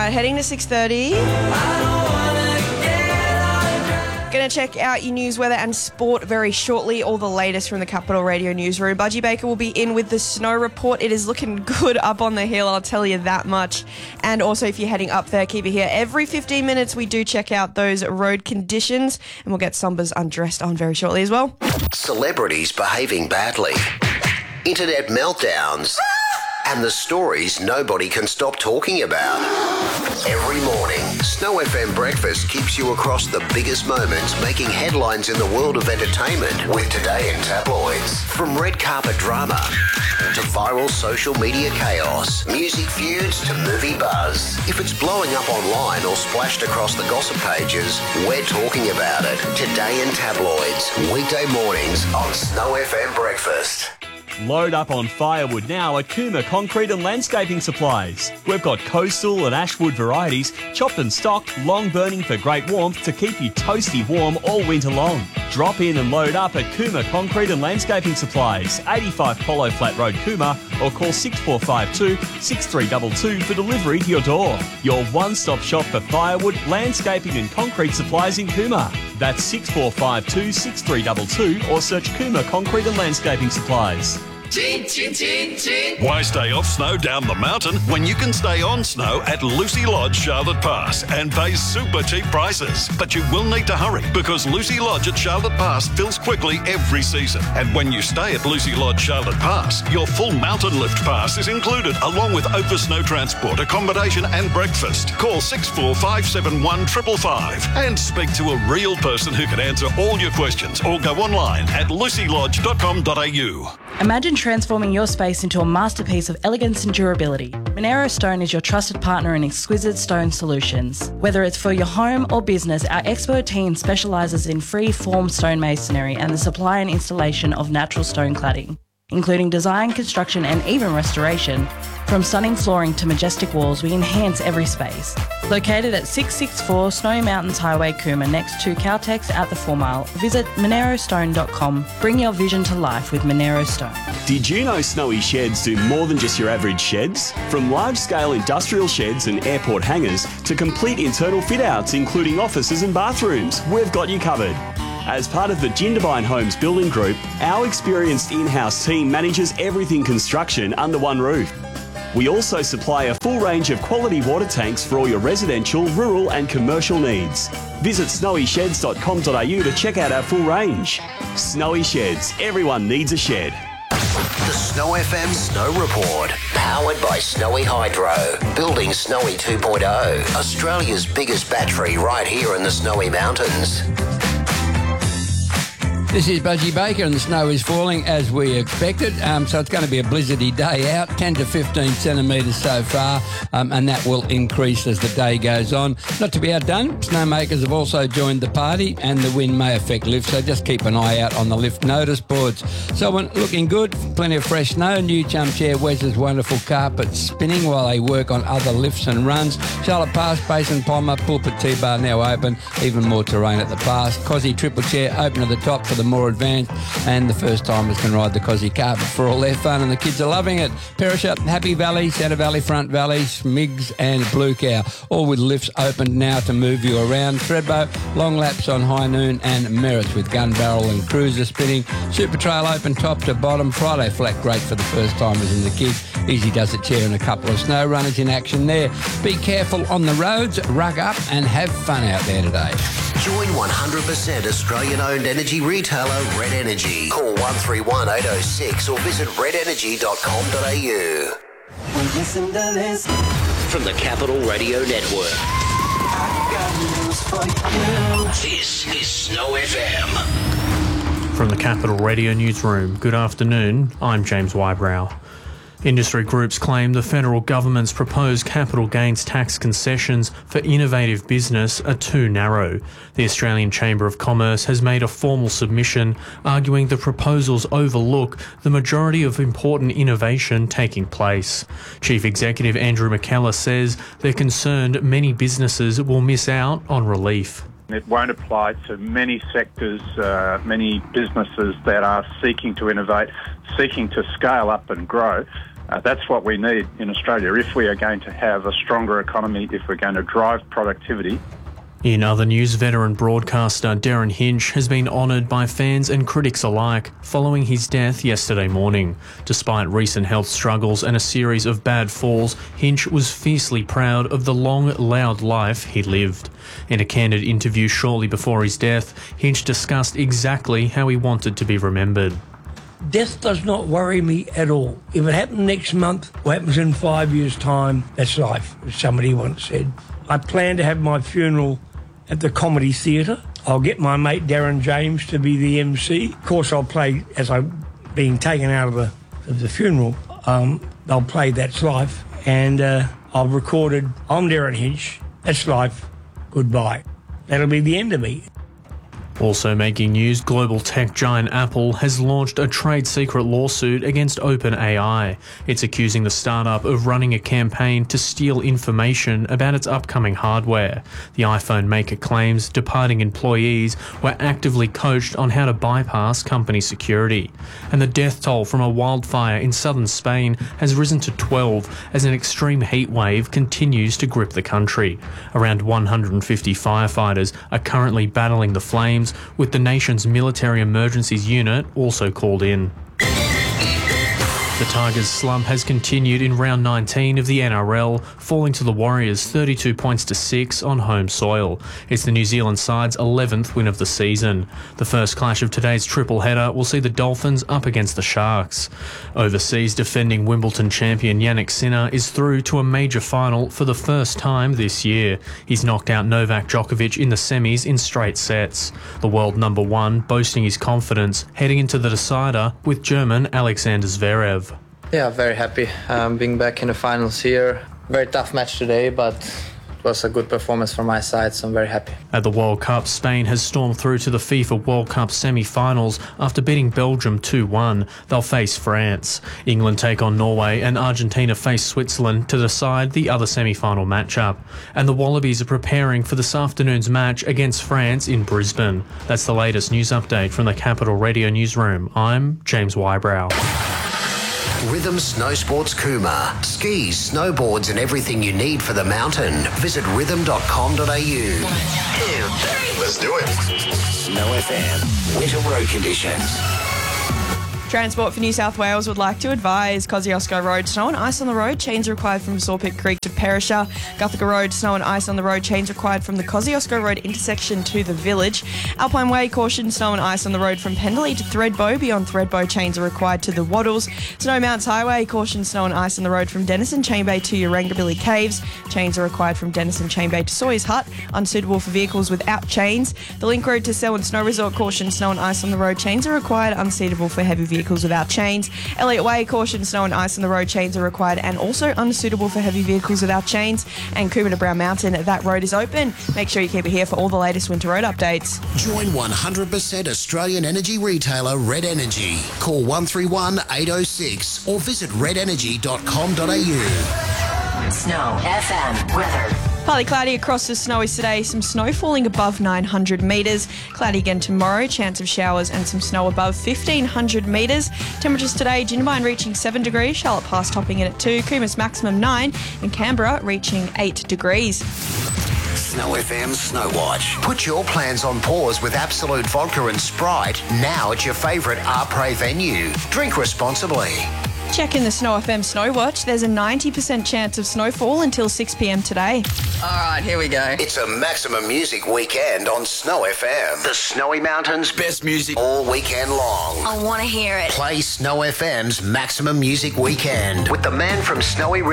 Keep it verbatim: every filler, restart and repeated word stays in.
right, heading to six thirty. Going to check out your news, weather and sport very shortly. All the latest from the Capital Radio newsroom. Budgie Baker will be in with the snow report. It is looking good up on the hill, I'll tell you that much. And also, if you're heading up there, keep it here. Every fifteen minutes, we do check out those road conditions, and we'll get Sombers Undressed on very shortly as well. Celebrities behaving badly, internet meltdowns, and the stories nobody can stop talking about. Every morning, Snow F M Breakfast keeps you across the biggest moments making headlines in the world of entertainment with Today in Tabloids. From red carpet drama to viral social media chaos, music feuds to movie buzz. If it's blowing up online or splashed across the gossip pages, we're talking about it. Today in Tabloids, weekday mornings on Snow F M Breakfast. Load up on firewood now at Cooma Concrete and Landscaping Supplies. We've got coastal and ashwood varieties, chopped and stocked, long burning for great warmth to keep you toasty warm all winter long. Drop in and load up at Cooma Concrete and Landscaping Supplies, eighty-five Polo Flat Road, Cooma, or call six four five two, six three two two for delivery to your door. Your one-stop shop for firewood, landscaping and concrete supplies in Cooma. That's six four five two, six three two two or search Cooma Concrete and Landscaping Supplies. Chin, chin, chin, chin. Why stay off snow down the mountain when you can stay on snow at Lucy Lodge, Charlotte Pass and pay super cheap prices? But you will need to hurry because Lucy Lodge at Charlotte Pass fills quickly every season. And when you stay at Lucy Lodge, Charlotte Pass, your full mountain lift pass is included along with over snow transport, accommodation and breakfast. Call six four five seven one five five five and speak to a real person who can answer all your questions or go online at lucy lodge dot com dot a u. Imagine transforming your space into a masterpiece of elegance and durability. Monero Stone is your trusted partner in exquisite stone solutions. Whether it's for your home or business, our expert team specialises in free-form stonemasonry and the supply and installation of natural stone cladding, including design, construction and even restoration. From stunning flooring to majestic walls, we enhance every space. Located at six sixty-four Snowy Mountains Highway, Cooma, next to Caltex at the four mile, visit monero stone dot com. Bring your vision to life with Monero Stone. Did you know Snowy Sheds do more than just your average sheds? From large-scale industrial sheds and airport hangars to complete internal fit-outs, including offices and bathrooms, we've got you covered. As part of the Jindabyne Homes Building Group, our experienced in-house team manages everything construction under one roof. We also supply a full range of quality water tanks for all your residential, rural and commercial needs. Visit snowy sheds dot com dot a u to check out our full range. Snowy Sheds, everyone needs a shed. The Snow F M Snow Report, powered by Snowy Hydro, building Snowy two point oh, Australia's biggest battery right here in the Snowy Mountains. This is Budgie Baker and the snow is falling as we expected, um, so it's going to be a blizzardy day out, ten to fifteen centimetres so far, um, and that will increase as the day goes on. Not to be outdone, snowmakers have also joined the party and the wind may affect lifts, so just keep an eye out on the lift notice boards. So looking good, plenty of fresh snow, new Chum Chair Wes's wonderful carpet spinning while they work on other lifts and runs. Charlotte Pass, Basin Palmer, Pulpit T-Bar now open, even more terrain at the pass. Cozzy Triple Chair open at the top for the more advanced, and the first timers can ride the Cozzy carpet for all their fun, and the kids are loving it. Perisher, Happy Valley, Centre Valley, Front Valley, Smiggs and Blue Cow, all with lifts opened now to move you around. Thredbo, long laps on High Noon and Merritts with Gun Barrel and Cruiser spinning. Super Trail open top to bottom. Friday Flat great for the first timers and the kids. Easy Does It Chair and a couple of snow runners in action there. Be careful on the roads, rug up and have fun out there today. Join one hundred percent Australian-owned energy retailer Red Energy. Call one three one eight oh six or visit red energy dot com dot a u. Listen to this. From the Capital Radio Network. I got news for you. This is Snow F M. From the Capital Radio Newsroom, good afternoon, I'm James Wybrow. Industry groups claim the federal government's proposed capital gains tax concessions for innovative business are too narrow. The Australian Chamber of Commerce has made a formal submission arguing the proposals overlook the majority of important innovation taking place. Chief Executive Andrew McKellar says they're concerned many businesses will miss out on relief. It won't apply to many sectors, uh, many businesses that are seeking to innovate, seeking to scale up and grow. Uh, that's what we need in Australia if we are going to have a stronger economy, if we're going to drive productivity. In other news, veteran broadcaster Darren Hinch has been honoured by fans and critics alike following his death yesterday morning. Despite recent health struggles and a series of bad falls, Hinch was fiercely proud of the long, loud life he lived. In a candid interview shortly before his death, Hinch discussed exactly how he wanted to be remembered. Death does not worry me at all. If it happened next month or happens in five years' time, that's life, as somebody once said. I plan to have my funeral at the Comedy Theatre. I'll get my mate Darren James to be the M C. Of course, I'll play, as I'm being taken out of the, of the funeral, um, I'll play That's Life, and uh, I've recorded, I'm Darren Hinch, That's Life, goodbye. That'll be the end of me. Also making news, global tech giant Apple has launched a trade secret lawsuit against OpenAI. It's accusing the startup of running a campaign to steal information about its upcoming hardware. The iPhone maker claims departing employees were actively coached on how to bypass company security. And the death toll from a wildfire in southern Spain has risen to twelve as an extreme heat wave continues to grip the country. Around one hundred fifty firefighters are currently battling the flames, with the nation's military emergencies unit also called in. The Tigers' slump has continued in round nineteen of the N R L, falling to the Warriors thirty-two points to six on home soil. It's the New Zealand side's eleventh win of the season. The first clash of today's triple header will see the Dolphins up against the Sharks. Overseas defending Wimbledon champion Jannik Sinner is through to a major final for the first time this year. He's knocked out Novak Djokovic in the semis in straight sets. The world number one boasting his confidence heading into the decider with German Alexander Zverev. Yeah, very happy um, being back in the finals here. Very tough match today, but it was a good performance from my side, so I'm very happy. At the World Cup, Spain has stormed through to the FIFA World Cup semi-finals after beating Belgium two one. They'll face France. England take on Norway and Argentina face Switzerland to decide the other semi-final matchup. And the Wallabies are preparing for this afternoon's match against France in Brisbane. That's the latest news update from the Capital Radio Newsroom. I'm James Wybrow. Rhythm Snow Sports Cooma. Skis, snowboards and everything you need for the mountain. Visit rhythm dot com dot a u. One, two, three. Let's do it. Snow F M. Winter road conditions. Transport for New South Wales would like to advise Kosciuszko Road, snow and ice on the road, chains required from Sawpit Creek to Perisher. Guthica Road, snow and ice on the road, chains required from the Kosciuszko Road intersection to the village. Alpine Way, caution, snow and ice on the road from Pendley to Thredbo. Beyond Thredbo, chains are required to the Waddles. Snow Mounts Highway, caution, snow and ice on the road from Denison Chain Bay to Urangabilly Caves. Chains are required from Denison Chain Bay to Sawyers Hut, unsuitable for vehicles without chains. The Link Road to Selwyn Snow Resort, caution, snow and ice on the road, chains are required, unsuitable for heavy vehicles without chains. Elliott Way, caution, snow and ice on the road, chains are required and also unsuitable for heavy vehicles without chains. And Cooma to Brown Mountain, that road is open. Make sure you keep it here for all the latest winter road updates. Join one hundred percent Australian energy retailer Red Energy. Call one three one, eight oh six or visit red energy dot com dot a u. Snow F M weather. Partly cloudy across the snowies today. Some snow falling above nine hundred metres. Cloudy again tomorrow. Chance of showers and some snow above fifteen hundred metres. Temperatures today, Jindabyne reaching seven degrees. Charlotte Pass topping in at two. Cooma's maximum nine. And Canberra reaching eight degrees. Snow F M Snow Watch. Put your plans on pause with Absolute Vodka and Sprite now at your favourite Arpre venue. Drink responsibly. Checking the Snow F M Snow Watch. There's a ninety percent chance of snowfall until six p.m. today. All right, here we go. It's a maximum music weekend on Snow F M. The Snowy Mountains' best music all weekend long. I want to hear it. Play Snow F M's maximum music weekend with the man from Snowy River.